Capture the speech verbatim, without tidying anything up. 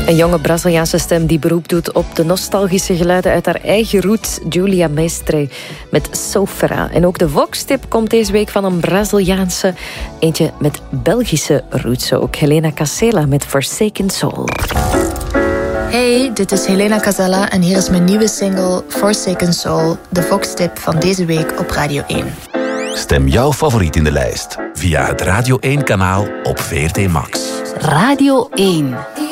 Een jonge Braziliaanse stem die beroep doet op de nostalgische geluiden uit haar eigen roots, Julia Mestre met Sofra. En ook de Vox-tip komt deze week van een Braziliaanse, eentje met Belgische roots ook. Helena Casella met Forsaken Soul. Hey, dit is Helena Casella en hier is mijn nieuwe single Forsaken Soul, de Vox-tip van deze week op Radio één. Stem jouw favoriet in de lijst via het Radio één-kanaal op V R T Max. Radio één.